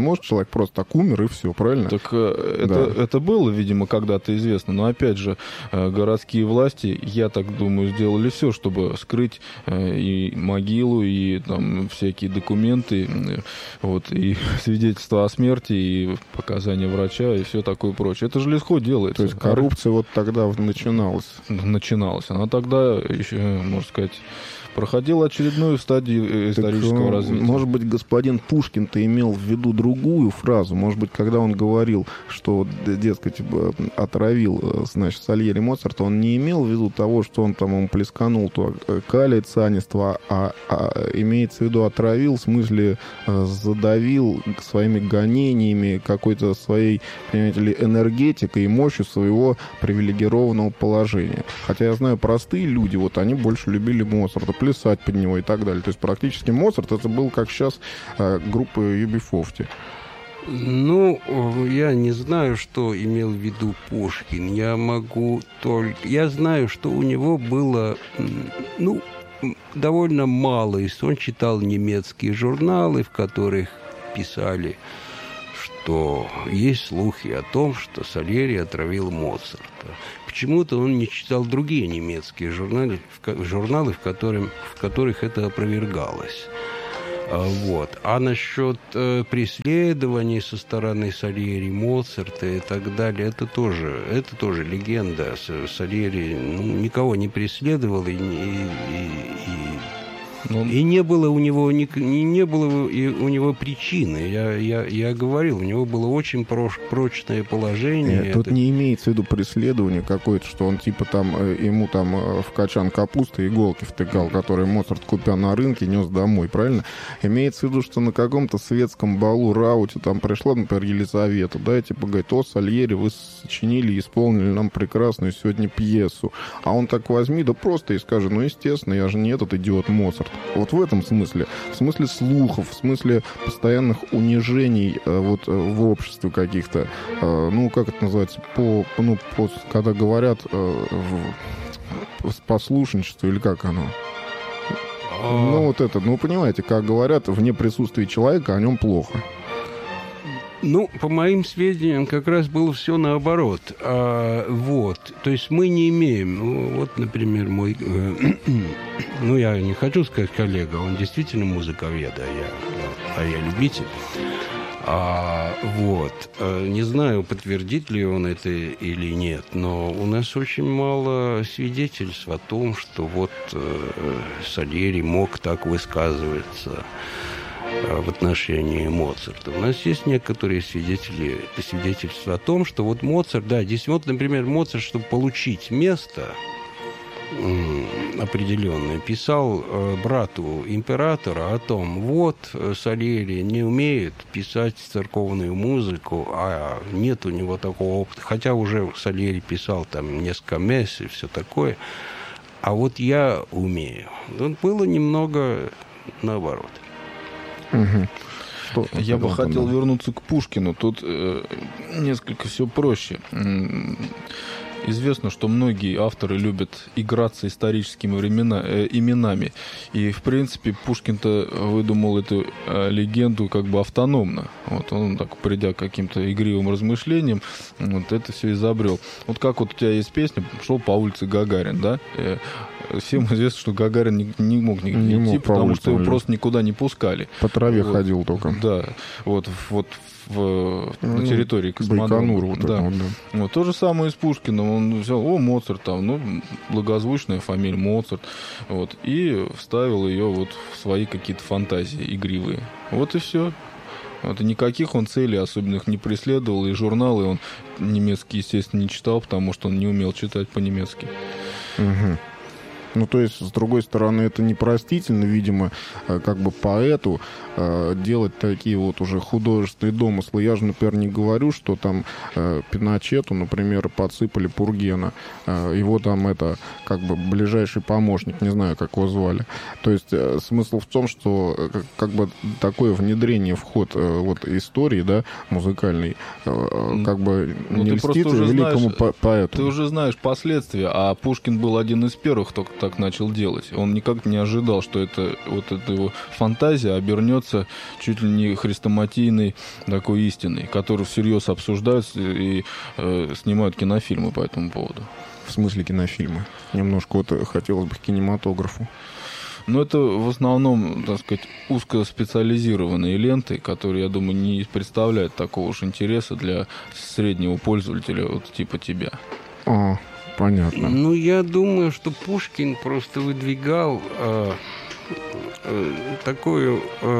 человек просто так умер, и все, правильно? Так это было, видимо, когда-то известно. Но, опять же, городские власти, я так думаю, сделали все, чтобы скрыть и могилу, и там всякие документы, вот, и свидетельства о смерти, и показания врача, и все такое прочее. Это же легко делается. То есть коррупция вот тогда начиналась? Начиналась. Она тогда еще, можно сказать, проходила очередную стадию исторического развития. Может быть, господин Пушкин-то имел в виду другую фразу. Может быть, когда он говорил, что, дескать, отравил, значит, Сальери Моцарта, он не имел в виду того, что он там ему плесканул то калий цианистого, а имеется в виду отравил, в смысле задавил своими гонениями, какой-то своей, понимаете ли, энергетикой и мощью своего привилегированного положения. Хотя я знаю, простые люди, вот они больше любили Моцарта, плясать под него и так далее. То есть практически Моцарт это был, как сейчас, группа UB40. Ну, я не знаю, что имел в виду Пушкин. Я знаю, что у него было, довольно мало. Он читал немецкие журналы, в которых писали, что есть слухи о том, что Сальери отравил Моцарта. Почему-то он не читал другие немецкие журналы, в которых это опровергалось. Вот. А насчет преследований со стороны Сальери, Моцарта и так далее, это тоже легенда. Сальери никого не преследовал и не было у него у него причины. Я говорил, у него было очень прочное положение. Тут не имеется в виду преследование какое-то, что он типа там ему там в качан капусты иголки втыкал, которые Моцарт, купя на рынке, нес домой, правильно? Имеется в виду, что на каком-то светском балу, рауте там пришла, например, Елизавета, да, и типа говорит: о, Сальери, вы сочинили и исполнили нам прекрасную сегодня пьесу. А он так возьми, да просто и скажет: ну, естественно, я же не этот идиот Моцарт. Вот в этом смысле. В смысле слухов, в смысле постоянных унижений вот в обществе каких-то. Как это называется? Когда говорят послушничество, или как оно? Понимаете, как говорят, вне присутствия человека о нем плохо. По моим сведениям, как раз было все наоборот. То есть мы не имеем... Вот, например, мой... я не хочу сказать коллега, он действительно музыковед, а я любитель. Не знаю, подтвердит ли он это или нет, но у нас очень мало свидетельств о том, что Сальери мог так высказываться в отношении Моцарта. У нас есть некоторые свидетельства о том, что Моцарт, например, Моцарт, чтобы получить место определенное, писал брату императора о том: Сальери не умеет писать церковную музыку, а нет у него такого опыта, хотя уже Сальери писал там несколько месс и все такое, а я умею. Было немного наоборот. Угу. Я бы хотел вернуться к Пушкину. Тут несколько все проще. Известно, что многие авторы любят играться историческими именами. И, в принципе, Пушкин-то выдумал эту легенду как бы автономно. Он так, придя к каким-то игривым размышлениям, это все изобрел. Как у тебя есть песня «Шел по улице Гагарин», да? Всем известно, что Гагарин не мог нигде идти, потому что его просто никуда не пускали. По траве ходил только. Да, на территории космодрома. Да. То же самое и с Пушкиным. Он взял: Моцарт, благозвучная фамилия Моцарт, и вставил ее в свои какие-то фантазии игривые. И все. Никаких он целей особенных не преследовал, и журналы он немецкий, естественно, не читал, потому что он не умел читать по-немецки. Угу. То есть, с другой стороны, это непростительно, видимо, как бы поэту делать такие уже художественные домыслы. Я же, например, не говорю, что там Пиночету, например, подсыпали Пургена. Его там как бы ближайший помощник, не знаю, как его звали. То есть, смысл в том, что как бы такое внедрение в ход истории, да, музыкальной, как бы не льстит великому поэту. Ты уже знаешь последствия, а Пушкин был один из первых, кто так начал делать. Он никак не ожидал, что эта его фантазия обернется чуть ли не хрестоматийной такой истиной, которую всерьез обсуждают и снимают кинофильмы по этому поводу. В смысле кинофильмы? Немножко хотелось бы к кинематографу. Но это в основном, так сказать, узкоспециализированные ленты, которые, я думаю, не представляют такого уж интереса для среднего пользователя вот типа тебя. Понятно. Ну, я думаю, что Пушкин просто выдвигал такую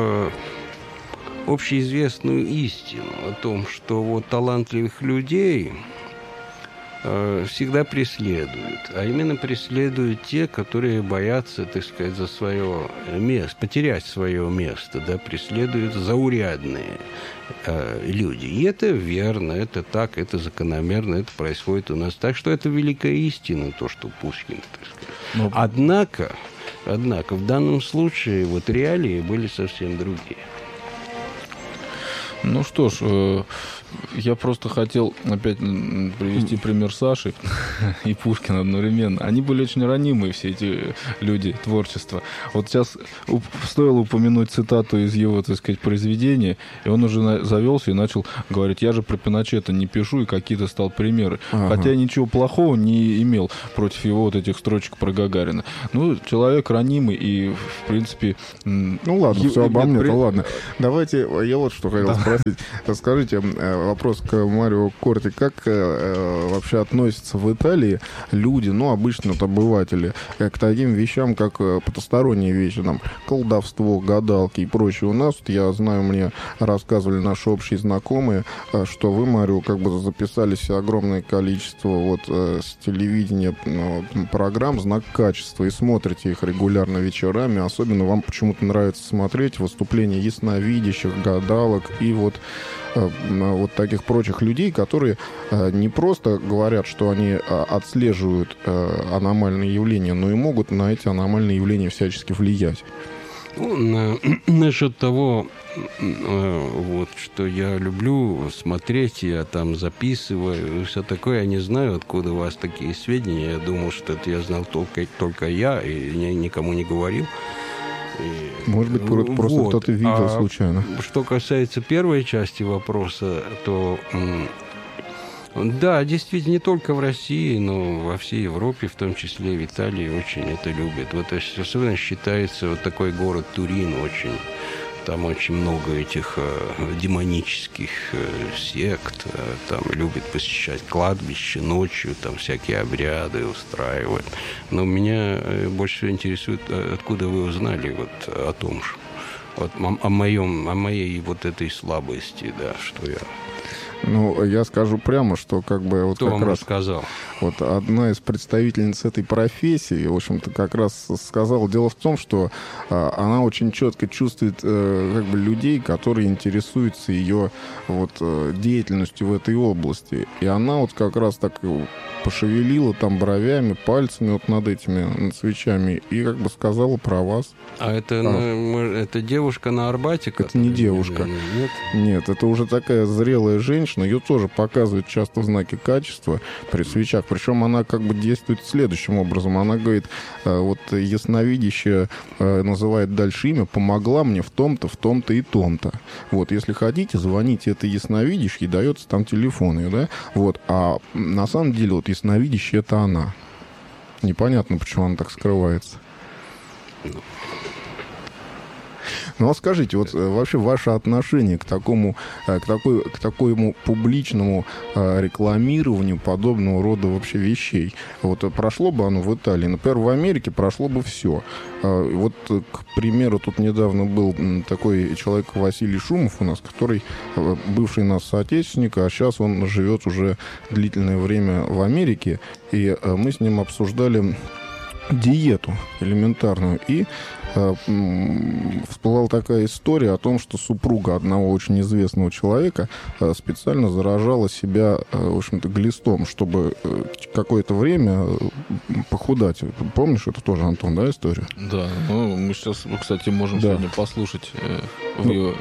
общеизвестную истину о том, что вот талантливых людей всегда преследуют, а именно преследуют те, которые боятся, так сказать, за свое место, потерять свое место, да, преследуют заурядные люди. И это верно, это так, это закономерно, это происходит у нас. Так что это великая истина, то, что Пушкин, так сказать. Однако, в данном случае вот реалии были совсем другие. Ну что ж, я просто хотел опять привести пример Саши и Пушкина одновременно. Они были очень ранимые, все эти люди творчества. Вот сейчас стоило упомянуть цитату из его, так сказать, произведения, и он уже завелся и начал говорить: я же про Пиночета не пишу, и какие-то стал примеры. Хотя я ничего плохого не имел против его вот этих строчек про Гагарина. Ну, человек ранимый и, в принципе... Ну ладно, все обо мне, то ладно. Давайте, я вот что хотел спросить. Скажите, вопрос к Марио Корти. Как вообще относятся в Италии люди, ну, обычно вот обыватели, к таким вещам, как потусторонние вещи, там, колдовство, гадалки и прочее? У нас, вот, я знаю, мне рассказывали наши общие знакомые, что вы, Марио, как бы записали себе огромное количество вот с телевидения программ «Знак качества» и смотрите их регулярно вечерами. Особенно вам почему-то нравится смотреть выступления ясновидящих, гадалок и вот таких прочих людей, которые не просто говорят, что они отслеживают аномальные явления, но и могут на эти аномальные явления всячески влиять. Ну, насчет того, вот, что я люблю смотреть, я там записываю и все такое, я не знаю, откуда у вас такие сведения. Я думал, что это я знал только я и никому не говорил. Может быть, просто вот. Кто-то видел случайно. Что касается первой части вопроса, то да, действительно, не только в России, но во всей Европе, в том числе и в Италии, очень это любят. Вот особенно считается вот такой город Турин очень. Там очень много этих демонических сект. Там любят посещать кладбище ночью, там всякие обряды устраивают. Но меня больше всего интересует, откуда вы узнали вот о том, вот, о моей вот этой слабости, да, что я... Ну, я скажу прямо, что как бы... Вот кто как вам раз рассказал? Вот одна из представительниц этой профессии, в общем-то, как раз сказала. Дело в том, что она очень четко чувствует как бы людей, которые интересуются ее вот деятельностью в этой области. И она вот как раз так пошевелила там бровями, пальцами вот над этими свечами и как бы сказала про вас. А это девушка на Арбате? Это не девушка. Нет? Нет, это уже такая зрелая женщина. Ее тоже показывают часто в знаке качества при свечах. Причем она как бы действует следующим образом. Она говорит, вот ясновидящая называет дальше имя, помогла мне в том-то, в том-то и том-то. Вот, если хотите, звоните этой ясновидящей, дается там телефон ее, да? Вот, а на самом деле вот ясновидящая это она. Непонятно, почему она так скрывается. Ну, а скажите, вот вообще ваше отношение к такому публичному рекламированию подобного рода вообще вещей? Вот прошло бы оно в Италии, например, в Америке прошло бы все. Вот, к примеру, тут недавно был такой человек Василий Шумов у нас, который бывший наш соотечественник, а сейчас он живет уже длительное время в Америке, и мы с ним обсуждали диету элементарную, и всплыла такая история о том, что супруга одного очень известного человека специально заражала себя, в общем-то, глистом, чтобы какое-то время похудать. Помнишь, это тоже, Антон, да, история? Да, ну, мы сейчас, кстати, можем сегодня послушать в ее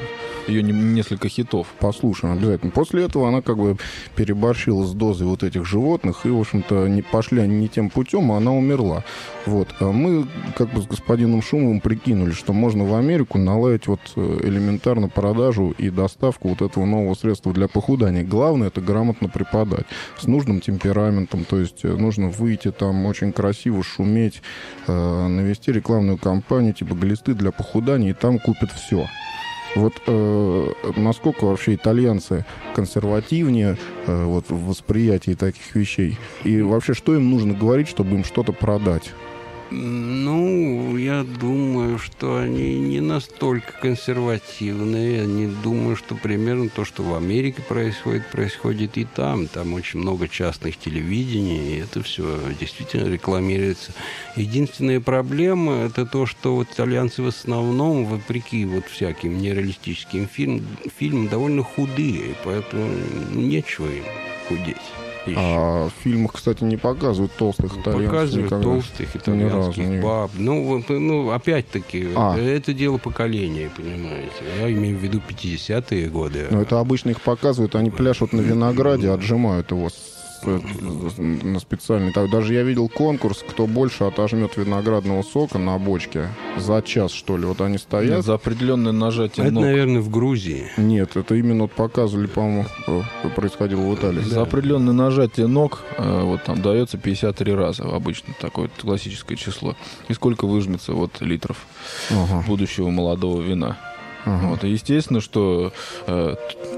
ее несколько хитов. Послушаем обязательно. После этого она как бы переборщила с дозой вот этих животных, и, в общем-то, не пошли они не тем путем, а она умерла. Вот. А мы как бы с господином Шумовым прикинули, что можно в Америку наладить вот элементарно продажу и доставку вот этого нового средства для похудания. Главное — это грамотно преподать, с нужным темпераментом, то есть нужно выйти там очень красиво, шуметь, навести рекламную кампанию, типа глисты для похудания, и там купят все. Вот насколько вообще итальянцы консервативнее вот, в восприятии таких вещей? И вообще, что им нужно говорить, чтобы им что-то продать? Ну, я думаю, что они не настолько консервативные. Я не думаю, что примерно то, что в Америке происходит и там. Там очень много частных телевидений, и это все действительно рекламируется. Единственная проблема — это то, что вот итальянцы в основном, вопреки вот всяким нереалистическим фильмам, довольно худые, поэтому нечего им худеть. А в фильмах, кстати, не показывают толстых итальянцев. Показывают никогда. толстых итальянских баб. Ну, опять-таки, это дело поколения, понимаете. Я имею в виду 50-е годы. Но это обычно их показывают, они пляшут на винограде, отжимают его на специальный. Даже я видел конкурс, кто больше отожмет виноградного сока на бочке за час, что ли. Вот они стоят. Нет, за определенное нажатие ног. Это, наверное, в Грузии. Нет, это именно вот показывали, по-моему, происходило в Италии. За определенное нажатие ног вот там дается 53 раза. Обычно такое классическое число. И сколько выжмется вот литров будущего молодого вина. Вот. И естественно, что